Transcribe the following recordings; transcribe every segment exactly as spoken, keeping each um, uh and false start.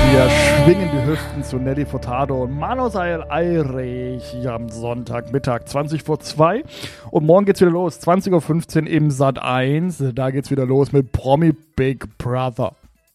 Wir schwingen die Hüften zu Nelly Furtado und Manuel Eirich hier am Sonntagmittag, zwanzig vor zwei. Und morgen geht's wieder los, zwanzig Uhr fünfzehn im Sat eins. Da geht's wieder los mit Promi Big Brother.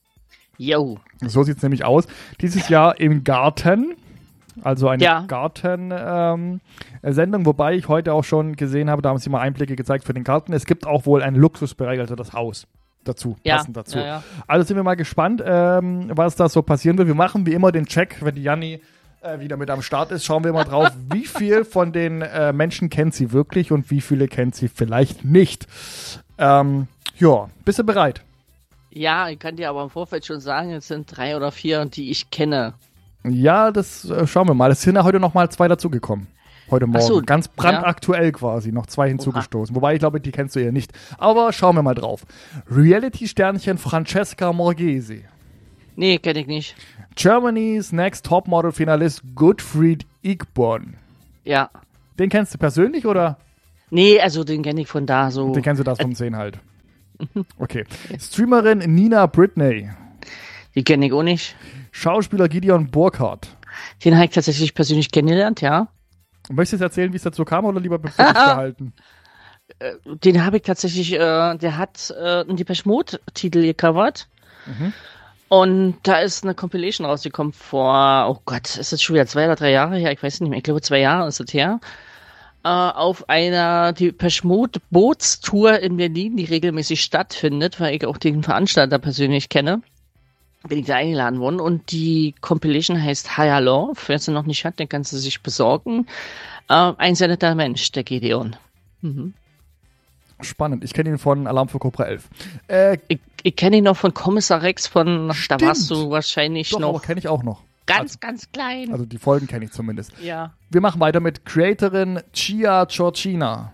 Jo. So sieht's nämlich aus. Dieses Jahr im Garten. Also eine Ja. Garten-Sendung, ähm, wobei ich heute auch schon gesehen habe, da haben sie mal Einblicke gezeigt für den Garten. Es gibt auch wohl einen Luxusbereich, also das Haus dazu, Ja. passend dazu. Ja, ja. Also sind wir mal gespannt, ähm, was da so passieren wird. Wir machen wie immer den Check, wenn die Janni äh, wieder mit am Start ist, schauen wir mal drauf, wie viel von den äh, Menschen kennt sie wirklich und wie viele kennt sie vielleicht nicht. Ähm, ja, bist du bereit? Ja, ich kann dir aber im Vorfeld schon sagen, es sind drei oder vier, die ich kenne. Ja, das äh, schauen wir mal. Es sind ja heute noch mal zwei dazugekommen. Heute Morgen. Ach so, Ganz brandaktuell quasi. Noch zwei hinzugestoßen. Wobei, ich glaube, die kennst du eher nicht. Aber schauen wir mal drauf. Reality-Sternchen Francesca Morghese. Nee, kenne ich nicht. Germany's Next Topmodel-Finalist Gottfried Igborn. Ja. Den kennst du persönlich oder? Nee, also den kenne ich von da so. Den kennst du das vom Sehen halt. Okay. Streamerin Nina Britney. Die kenne ich auch nicht. Schauspieler Gideon Burkhardt. Den habe ich tatsächlich persönlich kennengelernt, ja. Möchtest du jetzt erzählen, wie es dazu kam oder lieber für dich behalten? Äh, Den habe ich tatsächlich, äh, der hat äh, einen Depeche Mode-Titel gecovert. Mhm. Und da ist eine Compilation rausgekommen vor, oh Gott, ist das schon wieder zwei oder drei Jahre her? Ich weiß nicht mehr, ich glaube zwei Jahre ist das her. Äh, auf einer Depeche Mode Bootstour in Berlin, die regelmäßig stattfindet, weil ich auch den Veranstalter persönlich kenne. Bin ich da eingeladen worden und die Compilation heißt Higher Love. Wer sie noch nicht hat, den kannst du sich besorgen. Äh, ein sehr netter Mensch, der Gideon. Mhm. Spannend. Ich kenne ihn von Alarm für Cobra elf. Äh, Ich, ich kenne ihn noch von Kommissar Rex, von Stimmt. da warst du wahrscheinlich doch, aber noch kenne ich auch noch. ganz, ganz klein. Also die Folgen kenne ich zumindest. Ja, Wir machen weiter mit Creatorin Chia Georgina.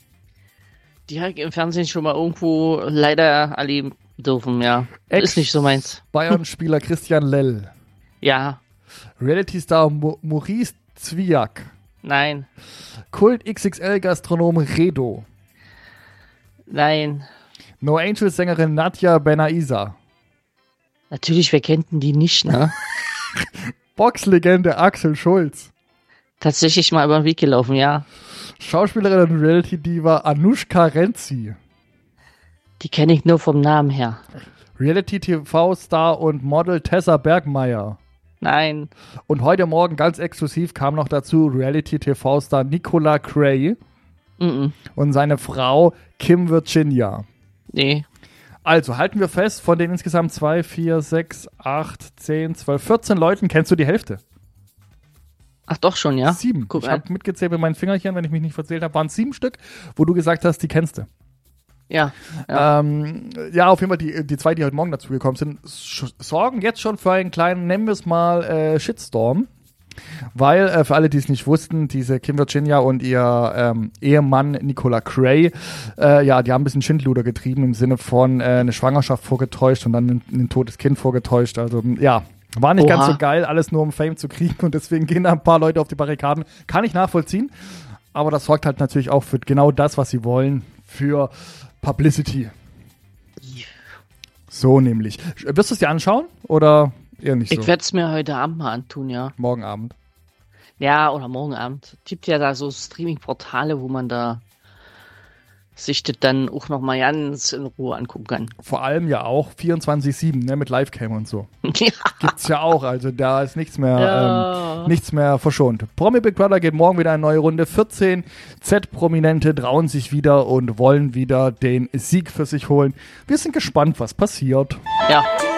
die habe ich im Fernsehen schon mal irgendwo leider erleben dürfen, ja. Ist nicht so meins. Bayern-Spieler Christian Lell. Ja, Reality-Star Mo- Maurice Zwiak. nein, Kult-X X L-Gastronom Redo. nein. No Angels-Sängerin Nadja Benaisa. Natürlich, wer kennt denn die nicht, ne? Boxlegende Axel Schulz. Tatsächlich mal über den Weg gelaufen, ja. Schauspielerin und Reality-Diva Anushka Renzi. Die kenne ich nur vom Namen her. Reality-T V-Star und Model Tessa Bergmeier. Nein, Und heute Morgen ganz exklusiv kam noch dazu Reality-T V-Star Nicola Cray mm und seine Frau Kim Virginia. nee. Also halten wir fest, von den insgesamt zwei, vier, sechs, acht, zehn, zwölf, vierzehn Leuten kennst du die Hälfte. Ach doch schon, ja? Sieben. Guck ich an. habe mitgezählt mit meinen Fingerchen, wenn ich mich nicht verzählt habe, waren es sieben Stück, wo du gesagt hast, die kennst du. Ja, Ja, ähm, ja auf jeden Fall die, die zwei, die heute Morgen dazugekommen sind, sch- sorgen jetzt schon für einen kleinen, nennen wir es mal, äh, Shitstorm. Weil, äh, für alle, die es nicht wussten, diese Kim Virginia und ihr ähm, Ehemann Nicola Cray, äh, ja, die haben ein bisschen Schindluder getrieben im Sinne von äh, eine Schwangerschaft vorgetäuscht und dann ein, ein totes Kind vorgetäuscht. Also, ja, war nicht Oha. ganz so geil, alles nur um Fame zu kriegen und deswegen gehen da ein paar Leute auf die Barrikaden. Kann ich nachvollziehen, aber das sorgt halt natürlich auch für genau das, was sie wollen, für Publicity. So nämlich. Wirst du es dir anschauen oder eher nicht so? ich werde es mir heute Abend mal antun, ja. Morgen Abend. Ja, oder morgen Abend. Gibt ja da so Streaming-Portale, wo man da sich das dann auch nochmal ganz in Ruhe angucken kann. Vor allem ja auch vierundzwanzig sieben, ne, mit Livecam und so. Ja. Gibt's ja auch, also da ist nichts mehr, Ja. ähm, nichts mehr verschont. Promi Big Brother geht morgen wieder eine neue Runde. vierzehn Z-Prominente trauen sich wieder und wollen wieder den Sieg für sich holen. Wir sind gespannt, was passiert. Ja.